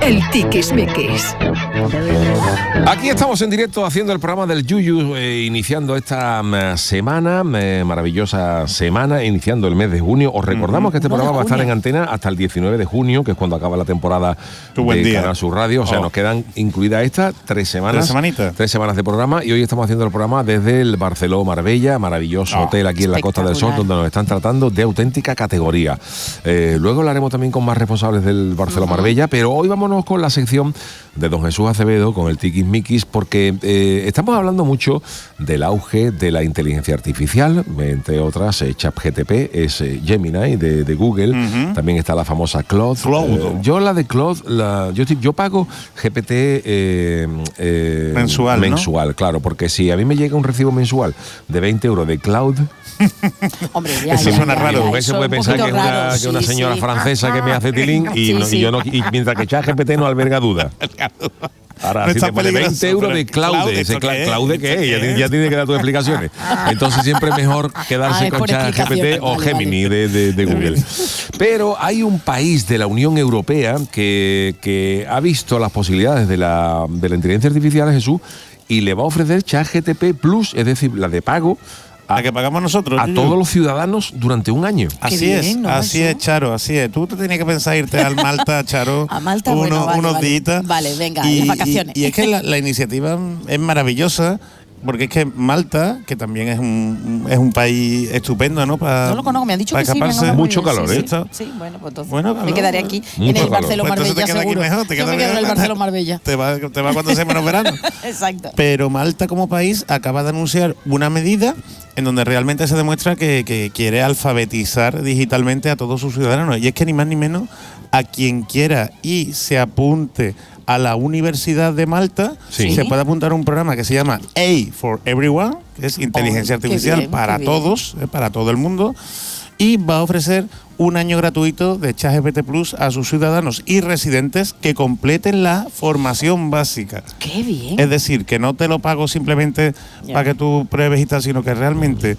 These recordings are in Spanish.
El Tiquismiquis. Aquí estamos en directo haciendo el programa del Yuyu, iniciando esta semana, maravillosa semana, iniciando el mes de junio. Os recordamos que este programa va a estar en antena hasta el 19 de junio, que es cuando acaba la temporada de Canal Sur Radio. O sea, nos quedan incluidas estas 3 semanas. 3 semanas de programa, y hoy estamos haciendo el programa desde el Barceló Marbella, maravilloso hotel aquí en la Costa del Sol, donde nos están tratando de auténtica categoría. Luego hablaremos también con más responsables del Barceló Marbella, pero hoy vámonos con la sección de don Jesús Acevedo, con el Tiquismiquis, porque estamos hablando mucho del auge de la inteligencia artificial, entre otras ChatGPT, es Gemini de Google, también está la famosa Claude. Yo la de Claude, yo pago GPT mensual, ¿no? Claro, porque si a mí me llega un recibo mensual de 20 euros de Claude, hombre, eso suena raro. Se puede pensar que es una señora francesa que me hace tilín y mientras que ChatGPT no alberga duda. Ahora, si te pone 20 euros de Claude, ese Claude, ¿qué es? Ya tiene que dar tus explicaciones. Entonces siempre es mejor quedarse con ChatGPT o Gemini de Google. Pero hay un país de la Unión Europea que ha visto las posibilidades de la inteligencia artificial, Jesús, y le va a ofrecer ChatGPT Plus, es decir, la de pago, a que pagamos nosotros, a todos los ciudadanos durante un año. Así es, ¿no? Así es, Charo, así es. Tú te tenías que pensar irte al Malta, Charo, a Malta, unos días. Vale, venga, las vacaciones. Y es que la iniciativa es maravillosa, porque es que Malta, que también es un país estupendo, ¿no? No lo conozco, me han dicho que escaparse. sí. Mucho calor, ¿eh? Sí, bueno, pues entonces me quedaré aquí en el Barceló Marbella, te seguro. Mejor, Yo me quedo en el Barceló Marbella. Te va cuando sea menos verano. Exacto. Pero Malta como país acaba de anunciar una medida en donde realmente se demuestra que quiere alfabetizar digitalmente a todos sus ciudadanos. Y es que ni más ni menos a quien quiera y se apunte a la Universidad de Malta, se puede apuntar a un programa que se llama AI for Everyone, que es inteligencia artificial para todos, para todo el mundo, y va a ofrecer un año gratuito de ChatGPT Plus a sus ciudadanos y residentes que completen la formación básica. ¡Qué bien! Es decir, que no te lo pago simplemente para que tú pruebes y tal, sino que realmente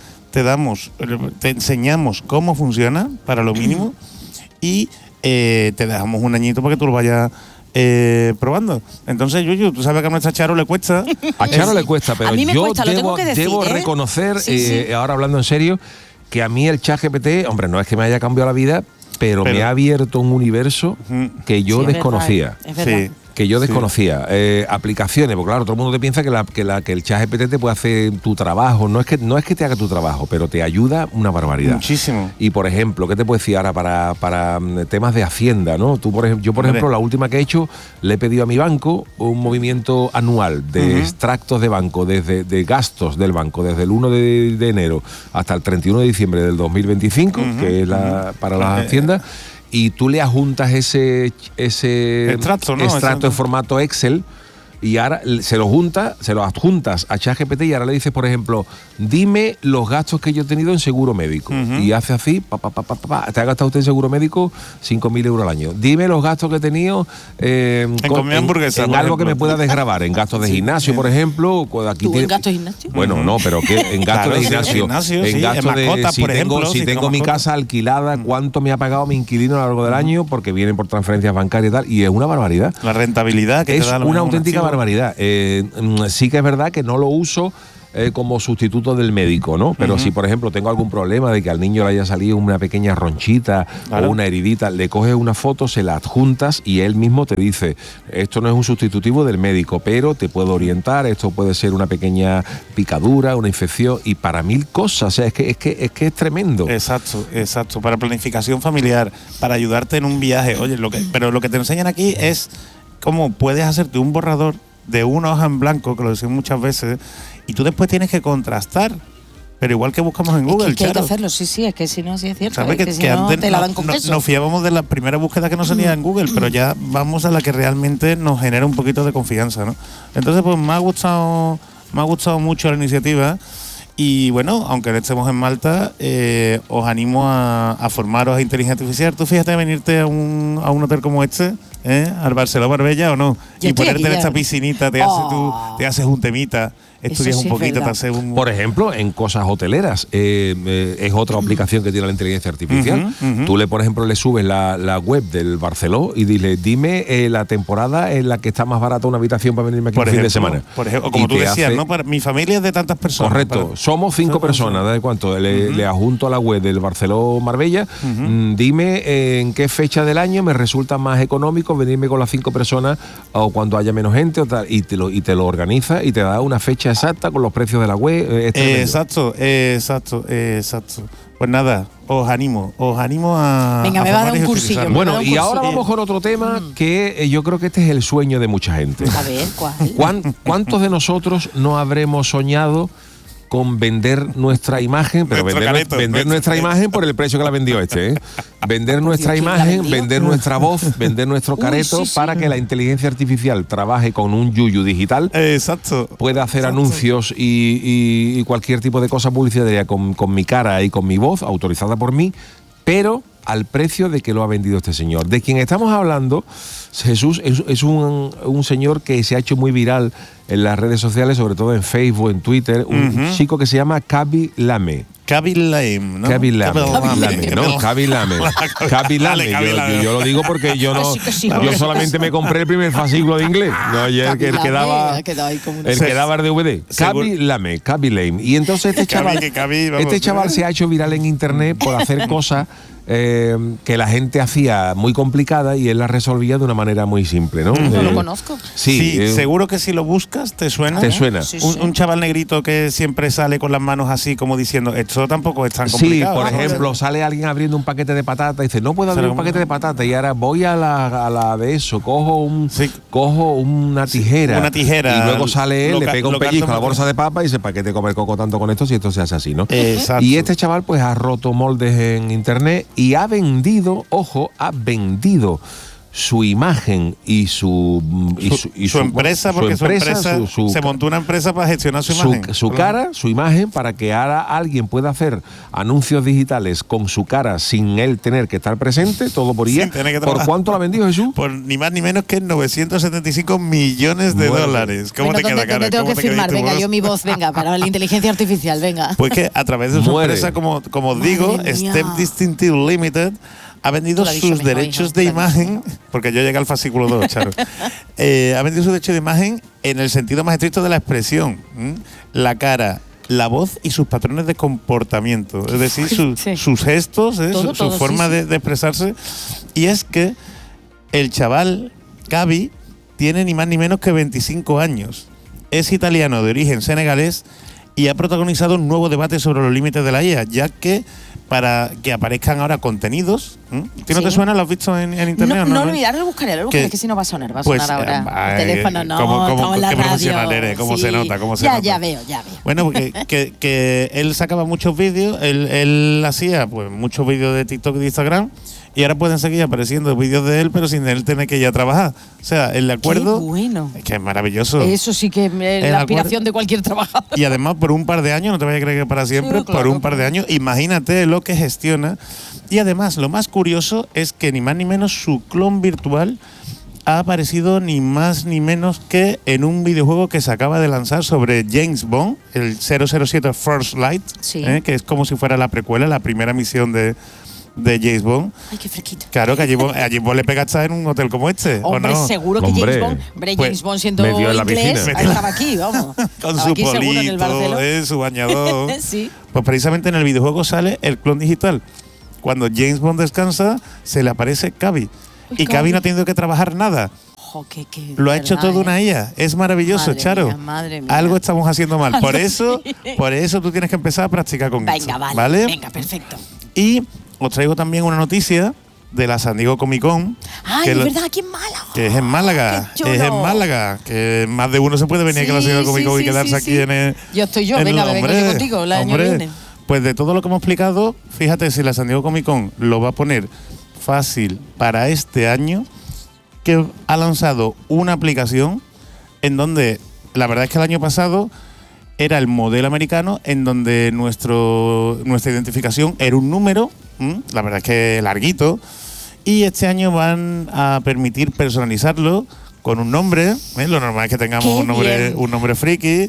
te enseñamos cómo funciona para lo mínimo y te dejamos un añito para que tú lo vayas probando. Entonces, Yuyu, tú sabes que a nuestra Charo le cuesta. A Charo le cuesta, pero yo debo reconocer, ahora hablando en serio, que a mí el ChatGPT, hombre, no es que me haya cambiado la vida, pero me ha abierto un universo que yo desconocía. Es verdad. Que yo desconocía. Aplicaciones, porque claro, todo el mundo te piensa que el ChatGPT te puede hacer tu trabajo. No es que te haga tu trabajo, pero te ayuda una barbaridad. Muchísimo. Y por ejemplo, ¿qué te puedo decir ahora para temas de Hacienda, ¿no? Yo, por ejemplo, la última que he hecho, le he pedido a mi banco un movimiento anual de extractos de banco, de gastos del banco, desde el 1 de enero hasta el 31 de diciembre del 2025, que es para las Haciendas. Y tú le adjuntas ese extracto en formato Excel, y ahora se lo adjuntas a ChatGPT, y ahora le dices, por ejemplo, dime los gastos que yo he tenido en seguro médico. Y hace así, te ha gastado usted en seguro médico 5.000 euros al año. Dime los gastos que he tenido en algo que me pueda desgravar, en gastos de gimnasio, por ejemplo. Aquí ¿en gastos de gimnasio? Bueno, no, pero en gastos de gimnasio. En gastos de mascotas, si tengo mi casa alquilada, cuánto me ha pagado mi inquilino a lo largo del año, porque vienen por transferencias bancarias y tal, y es una barbaridad. La rentabilidad que es una auténtica barbaridad. Sí que es verdad que no lo uso como sustituto del médico, ¿no? Pero si, por ejemplo, tengo algún problema de que al niño le haya salido una pequeña ronchita o una heridita, le coges una foto, se la adjuntas y él mismo te dice, esto no es un sustitutivo del médico, pero te puedo orientar, esto puede ser una pequeña picadura, una infección, y para 1000 cosas. O sea, es que es tremendo. Exacto. Para planificación familiar, para ayudarte en un viaje. Oye, pero lo que te enseñan aquí es cómo puedes hacerte un borrador de una hoja en blanco, que lo decimos muchas veces, y tú después tienes que contrastar. Pero igual que buscamos en Google, es que hay que hacerlo, sí, es que si no, sí es cierto. ¿Sabes? Que si antes te la dan con queso. Nos fiábamos de la primera búsqueda que nos salía en Google, pero ya vamos a la que realmente nos genera un poquito de confianza, ¿no? Entonces, pues me ha gustado mucho la iniciativa. Y bueno, aunque no estemos en Malta, os animo a formaros a inteligencia artificial. Tú fíjate venirte a un hotel como este, al Barceló Marbella, o no, y ponerte en esta piscinita, te haces un temita, estudias un poquito, te hace un... Por ejemplo, en cosas hoteleras, es otra aplicación que tiene la inteligencia artificial. Tú, por ejemplo, le subes la web del Barceló y dime la temporada en la que está más barata una habitación para venirme aquí un fin de semana. Por ejemplo, como tú decías, ¿no? Mi familia es de tantas personas. Correcto. Somos 5 personas. ¿De cuánto? Le adjunto a la web del Barceló Marbella. Dime en qué fecha del año me resulta más económico venirme con las 5 personas o cuando haya menos gente o tal, y te lo organiza y te da una fecha exacta con los precios de la web. Exacto. Pues nada, os animo a... Venga, me va a dar un cursillo. Bueno, y ahora vamos con otro tema que yo creo que este es el sueño de mucha gente. A ver, ¿cuál? ¿Cuántos de nosotros no habremos soñado con vender nuestra imagen, pero vender nuestra imagen por el precio que la vendió vender nuestra imagen, vender nuestra voz, vender nuestro careto para que la inteligencia artificial trabaje con un yuyu digital, pueda hacer anuncios y cualquier tipo de cosa publicitaria con mi cara y con mi voz, autorizada por mí, pero al precio de que lo ha vendido este señor. De quien estamos hablando, Jesús, es un señor que se ha hecho muy viral en las redes sociales, sobre todo en Facebook, en Twitter, un chico que se llama Khaby Lame. Khaby Lame, ¿no? Khaby Lame, ¿no? Khaby Lame. Khaby Lame. Yo lo digo porque yo no. Yo solamente me compré el primer fascículo de inglés. No, y el que daba el DVD. Khaby Lame. Y entonces este chaval se ha hecho viral en internet por hacer cosas que la gente hacía muy complicada y él la resolvía de una manera muy simple, ¿no? No lo conozco. Sí, seguro que si lo buscas te suena. ¿Te suena? Un chaval negrito que siempre sale con las manos así como diciendo, esto tampoco es tan complicado. Sí, por ejemplo, sale alguien abriendo un paquete de patatas y dice, no puedo abrir un paquete de patatas, y ahora voy a la de eso, cojo una tijera. Una tijera. Y luego sale él, le pega un pellizco a la bolsa de papa y dice, ¿para qué te comer coco tanto con esto si esto se hace así, no? Exacto. Y este chaval pues ha roto moldes en internet y ha vendido su imagen y su empresa, porque su empresa se montó una empresa para gestionar su imagen. Su cara, su imagen, para que ahora alguien pueda hacer anuncios digitales con su cara sin él tener que estar presente, todo por IA. ¿Por cuánto lo ha vendido, Jesús? Por ni más ni menos que 975 millones de dólares. ¿Cómo te queda, cara? ¿Dónde tengo que firmar? Venga, yo mi voz, venga, para la inteligencia artificial, venga. Pues que a través de su empresa, como os digo, Step Distinctive Limited, ha vendido sus derechos de imagen, porque yo llegué al fascículo 2, Charo. Ha vendido sus derechos de imagen en el sentido más estricto de la expresión. La cara, la voz y sus patrones de comportamiento. Es decir, sus gestos, su forma de expresarse. Y es que el chaval, Khaby, tiene ni más ni menos que 25 años. Es italiano de origen senegalés y ha protagonizado un nuevo debate sobre los límites de la IA, ya que para que aparezcan ahora contenidos. ¿Qué no te suena? ¿Lo has visto en internet? No, ahora lo buscaré, es que si no va a sonar, ahora. El teléfono qué profesional eres, cómo se nota, Ya veo. Bueno, que él sacaba muchos vídeos, él hacía pues muchos vídeos de TikTok y de Instagram, y ahora pueden seguir apareciendo vídeos de él, pero sin él tener que ir a trabajar. O sea, el acuerdo... Qué bueno. Es que es maravilloso. Eso sí que es la aspiración de cualquier trabajador. Y además, por un par de años, no te vayas a creer que para siempre, por un par de años, imagínate lo que gestiona. Y además, lo más curioso es que ni más ni menos su clon virtual ha aparecido ni más ni menos que en un videojuego que se acaba de lanzar sobre James Bond, el 007 First Light, que es como si fuera la precuela, la primera misión de James Bond. Ay, qué fresquito. Claro, que a James Bond le pega estar en un hotel como este. Hombre, ¿o no? seguro que James Bond siendo inglés, estaba aquí, vamos. Con su polito, su bañador. Sí. Pues precisamente en el videojuego sale el clon digital. Cuando James Bond descansa, se le aparece Khaby. Y Khaby no ha tenido que trabajar nada. Lo ha hecho todo una IA. Es maravilloso, Charo. Madre mía. Algo estamos haciendo mal. Por eso tú tienes que empezar a practicar con esto. ¿Vale? Venga, perfecto. Y os traigo también una noticia de la San Diego Comic Con. Ay, es verdad, aquí en Málaga. Que es en Málaga. Es en Málaga. Que más de uno se puede venir aquí a la San Diego Comic Con y quedarse aquí en el... Yo estoy yo, venga, me vengo yo contigo el año que viene. Pues de todo lo que hemos explicado, fíjate si la San Diego Comic Con lo va a poner fácil para este año, que ha lanzado una aplicación en donde, la verdad es que el año pasado era el modelo americano en donde nuestra identificación era un número, la verdad es que larguito, y este año van a permitir personalizarlo con un nombre, lo normal es que tengamos un nombre friki,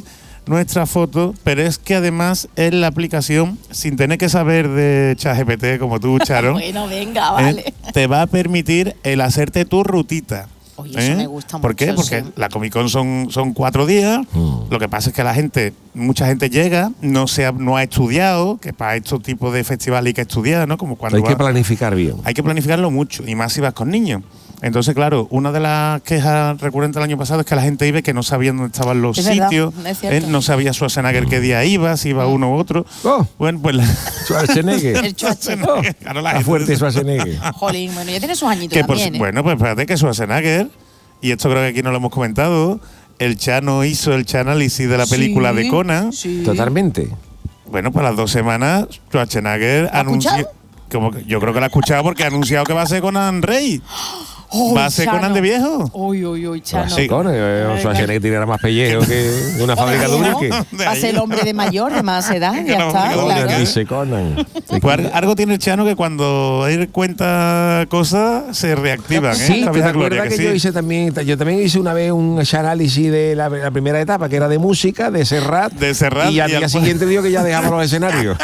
nuestra foto, pero es que además en la aplicación, sin tener que saber de ChatGPT como tú, Charo, bueno, venga, vale. Te va a permitir el hacerte tu rutita. Oye, eso me gusta mucho. ¿Por qué? Porque sí. la Comic Con son 4 días. Lo que pasa es que mucha gente llega, no ha estudiado, que para estos tipos de festivales hay que estudiar, ¿no? Como cuando hay que planificar bien. Hay que planificarlo mucho, y más si vas con niños. Entonces, claro, una de las quejas recurrentes el año pasado es que la gente iba que no sabía dónde estaban los sitios, no sabía Schwarzenegger qué día iba, si iba uno u otro. Bueno, pues Schwarzenegger. El Schwarzenegger. Claro, la fuerte Schwarzenegger. Jolín, bueno, ya tiene sus añitos también, Bueno, pues espérate que Schwarzenegger, y esto creo que aquí no lo hemos comentado, el Chano hizo el análisis de la película de Conan. Sí. Totalmente. Bueno, pues las 2 semanas Schwarzenegger anunció. Yo creo que lo ha escuchado porque ha anunciado que va a ser Conan Rey. ¿Va a ser Conan de viejo? Uy, Chano. Sí, Schwarzenegger tiene más pellejo que una fábrica de urique. Va a ser el hombre de mayor, de más edad, ya está. Conan, dice Conan. Pues algo tiene el Chano que cuando él cuenta cosas se reactivan. Sí, ¿te acuerdas que yo también hice una vez un análisis de la primera etapa, que era de música, de Serrat. Y al día siguiente digo que ya dejamos los escenarios.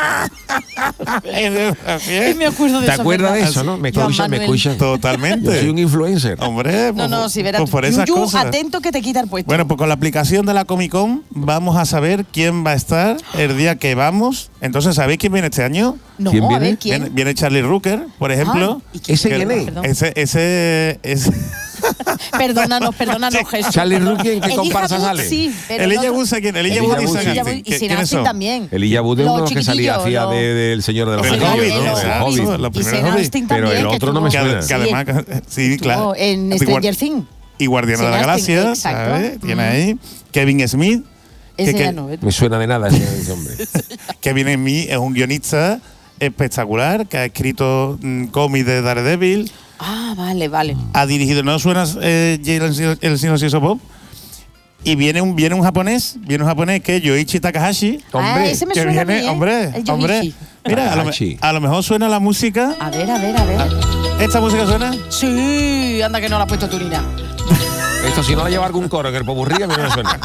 Me acuerdo de ¿Te eso. acuerdas de eso, no? Me escuchan. Totalmente. Yo soy un influencer. Hombre, si verás. Pues por esas cosas. Atento que te quita el puesto. Bueno, pues con la aplicación de la Comic Con vamos a saber quién va a estar el día que vamos. Entonces, ¿sabéis quién viene este año? No, ¿Quién viene? A ver, ¿quién? Viene Charlie Rooker, por ejemplo. ¿Ese quién es? Ese Perdónanos, Jesús. Charlie Rooker, ¿en qué comparsa sale? Sí, Elijah Wood, ¿quién? Elijah Wood y Quiénes son también. Elijah Wood es uno de los que salía, hacía del Señor de los Anillos, ¿no? Hobbit. Pero el otro no me suena. Que además, sí, claro. En Stranger Things. Y Guardián de la Galaxia, ¿sabes? Tiene ahí Kevin Smith. Me suena de nada ese hombre. Kevin Smith es un guionista espectacular que ha escrito cómics de Daredevil. Ah, vale. Ha dirigido, ¿no suena el silencioso Bob? Y viene un japonés que es Yoichi Takahashi. Hombre, ese me suena viene, a mí, hombre. Mira, a lo mejor suena la música. A ver. ¿Esta música suena? Sí, anda que no la has puesto tú ni nada. Esto si no la lleva algún coro, que el popurrí a mí no me suena.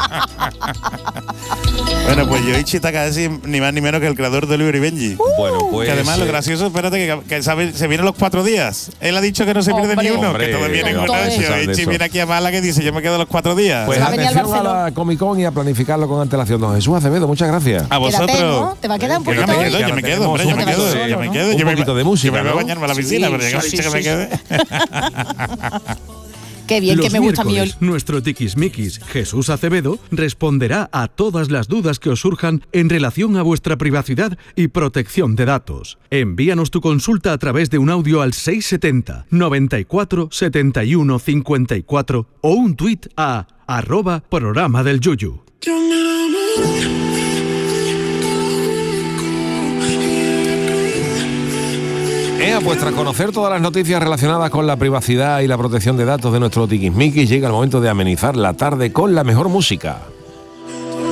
Bueno, pues Yoichi Takahashi, ni más ni menos que el creador de Oliver y Benji. Bueno, pues. Que además lo gracioso, espérate, que sabe, se vienen los 4 días. Él ha dicho que no se pierde ni uno, que todos vienen con eso. Yoichi viene aquí a Málaga y dice: yo me quedo los 4 días. Pues atención a la Comic Con y a planificarlo con antelación. Don Jesús Acevedo, muchas gracias. A vosotros. ¿Te va a quedar un poquito? Yo me quedo. Un poquito de música. Yo me voy a bañarme a la piscina, pero ya he dicho que me quede. Qué bien, que me gusta a mí. Nuestro tiquismiquis, Jesús Acevedo, responderá a todas las dudas que os surjan en relación a vuestra privacidad y protección de datos. Envíanos tu consulta a través de un audio al 670 94 71 54 o un tuit a @programa del Yuyu. Pues tras conocer todas las noticias relacionadas con la privacidad y la protección de datos de nuestro tiquismiquis, llega el momento de amenizar la tarde con la mejor música.